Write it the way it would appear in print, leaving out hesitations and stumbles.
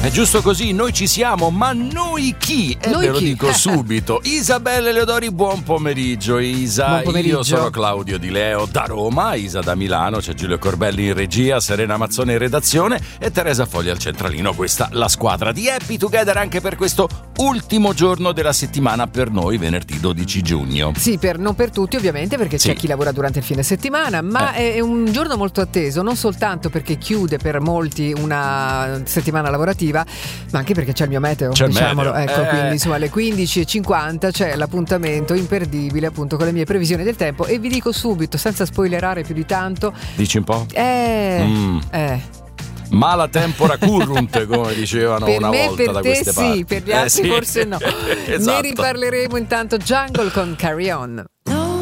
È giusto così, noi ci siamo, ma noi chi? Noi ve lo chi? dico subito. Isabella Eleodori, buon pomeriggio. Isa, Buon pomeriggio. Io sono Claudio Di Leo da Roma, Isa da Milano, c'è Giulio Corbelli in regia, Serena Mazzone in redazione e Teresa Fogli al centralino. Questa la squadra di Happy Together anche per questo ultimo giorno della settimana per noi, venerdì 12 giugno. Sì, non per tutti ovviamente, perché c'è chi lavora durante il fine settimana, ma è un giorno molto atteso, non soltanto perché chiude per molti una settimana lavorativa, ma anche perché c'è il mio meteo, c'è diciamolo, il meteo. Ecco, quindi insomma alle 15:50 c'è l'appuntamento imperdibile appunto con le mie previsioni del tempo e vi dico subito, senza spoilerare più di tanto. Dici un po'? Mala tempora currunt, come dicevano per una me, volta da queste sì, parti. Per gli altri sì. forse no. Esatto. Ne riparleremo intanto. Jungle con Carry On.